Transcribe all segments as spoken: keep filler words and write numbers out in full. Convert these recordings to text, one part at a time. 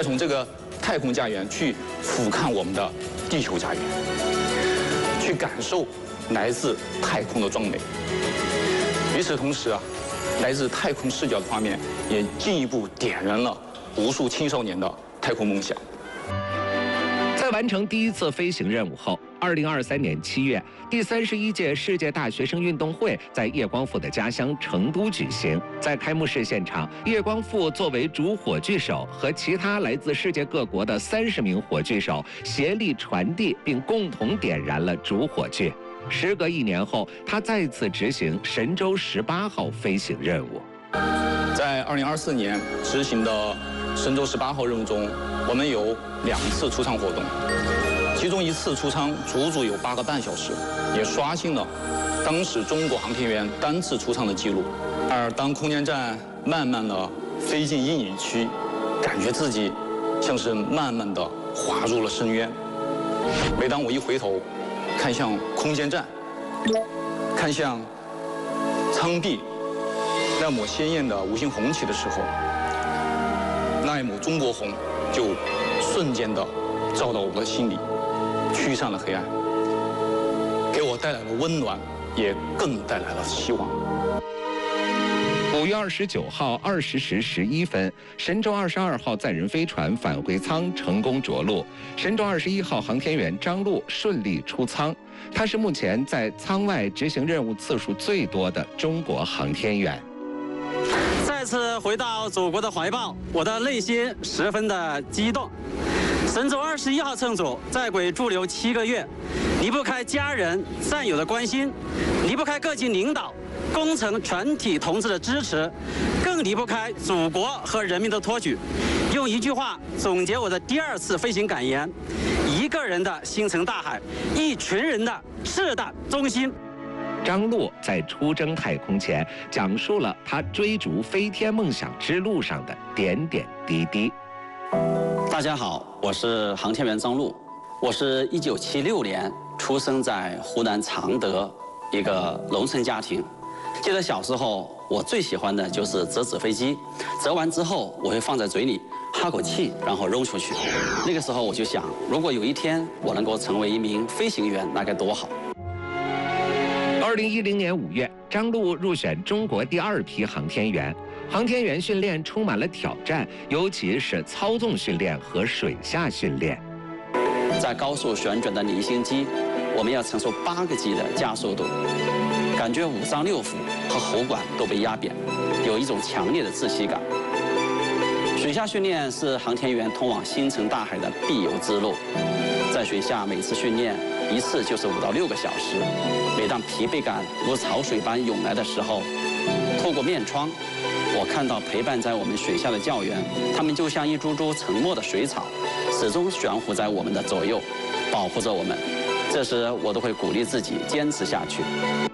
再从这个太空家园去俯瞰我们的地球家园，去感受来自太空的壮美。与此同时啊，来自太空视角的画面也进一步点燃了无数青少年的太空梦想。 在完成第一次飞行任务后，二零二三年七月，第三十一届世界大学生运动会在叶光富的家乡成都举行。在开幕式现场，叶光富作为主火炬手，和其他来自世界各国的三十名火炬手协力传递并共同点燃了主火炬。时隔一年后，他再次执行神舟十八号飞行任务。 在二零二四年执行的神舟十八号任务中，我们有两次出舱活动，其中一次出舱足足有八个半小时，也刷新了当时中国航天员单次出舱的记录。而当空间站慢慢的飞进阴影区，感觉自己像是慢慢的滑入了深渊。每当我一回头，看向空间站，看向舱壁那抹鲜艳的五星红旗的时候，那一抹中国红就瞬间的照到我的心里，驱散了黑暗，给我带来了温暖，也更带来了希望。 五月二十九号二十时十一分，神舟二十二号载人飞船返回舱成功着陆，神舟二十一号航天员张陆顺利出舱。他是目前在舱外执行任务次数最多的中国航天员。 再次回到祖国的怀抱，我的内心十分的激动。神舟二十一号乘组在轨驻留七个月，离不开家人战友的关心，离不开各级领导工程全体同志的支持，更离不开祖国和人民的托举。用一句话总结我的第二次飞行感言：一个人的星辰大海，一群人的赤胆忠心。 张陆在出征太空前，讲述了他追逐飞天梦想之路上的点点滴滴。 大家好，我是航天员张陆，我是一九七六年出生在湖南常德一个农村家庭。记得小时候，我最喜欢的就是折纸飞机，折完之后我会放在嘴里哈口气，然后扔出去。那个时候我就想，如果有一天我能够成为一名飞行员，那该多好。 二零一零年五月，张陆入选中国第二批航天员。航天员训练充满了挑战，尤其是操纵训练和水下训练。 在高速旋转的离心机，我们要承受八个 G 的加速度，感觉五脏六腑和喉管都被压扁，有一种强烈的窒息感。水下训练是航天员通往星辰大海的必由之路。在水下每次训练一次就是五到六个小时，每当疲惫感如潮水般涌来的时候，透过面窗，我看到陪伴在我们水下的教员，他们就像一株株沉默的水草，始终悬浮在我们的左右，保护着我们。这时我都会鼓励自己坚持下去。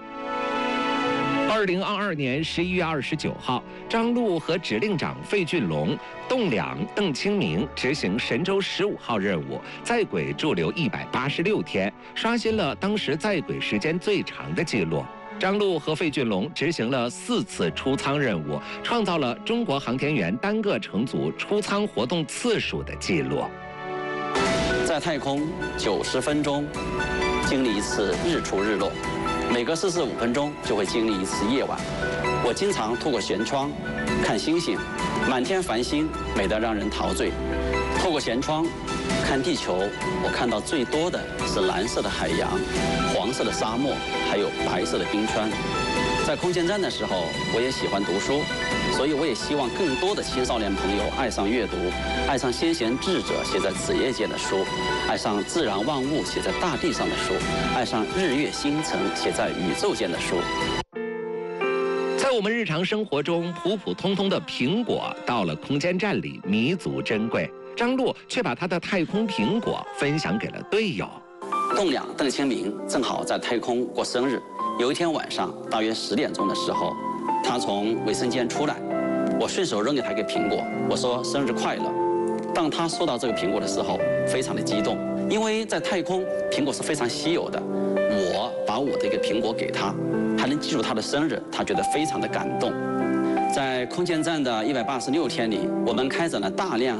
二零二二年十一月二十九号，张陆和指令长费俊龙、栋梁、邓清明执行神舟十五号任务，在轨驻留一百八十六天，刷新了当时在轨时间最长的记录。张陆和费俊龙执行了四次出舱任务，创造了中国航天员单个乘组出舱活动次数的记录。 在太空九十分钟经历一次日出日落，每隔四十五分钟就会经历一次夜晚。我经常透过舷窗看星星，满天繁星美得让人陶醉。透过舷窗看地球，我看到最多的是蓝色的海洋、黄色的沙漠，还有白色的冰川。在空间站的时候，我也喜欢读书，所以我也希望更多的青少年朋友爱上阅读，爱上先贤智者写在纸页间的书，爱上自然万物写在大地上的书，爱上日月星辰写在宇宙间的书。 在我们日常生活中，普普通通的苹果到了空间站里弥足珍贵。张陆却把他的太空苹果分享给了队友。 栋梁邓清明正好在太空过生日，有一天晚上大约十点钟的时候，他从卫生间出来，我顺手扔给他一个苹果，我说生日快乐。当他收到这个苹果的时候，非常的激动，因为在太空苹果是非常稀有的。我把我的一个苹果给他，还能记住他的生日，他觉得非常的感动。在空间站的一百八十六天里，我们开展了大量